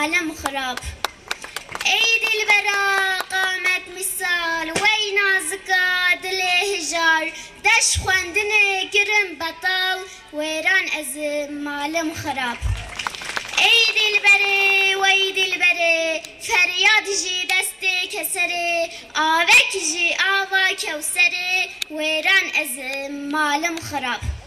malım xarab. Ey dilbera qamet misal vey nazika dile hijar deş xwendine girim betal wêran ez malım xarab. Ey dilbere vey dilbere feryad jî destê keserê avek jî ava kewserê wêran ez malım xarab.